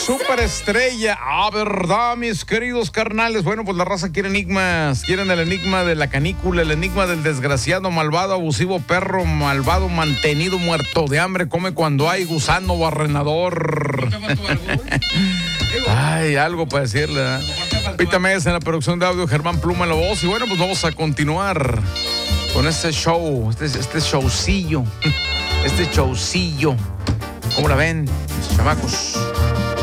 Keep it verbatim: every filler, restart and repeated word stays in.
superestrella. Ah, ¿verdad, mis queridos carnales? Bueno, pues la raza quiere enigmas. Quieren el enigma de la canícula, el enigma del desgraciado, malvado, abusivo, perro, malvado, mantenido, muerto de hambre, come cuando hay gusano barrenador. Ay, algo para decirle, ¿eh? Pita Mesa en la producción de audio, Germán Pluma en la voz. Y bueno, pues vamos a continuar con este show, este, este showcillo, este showcillo. ¿Cómo la ven, mis chamacos?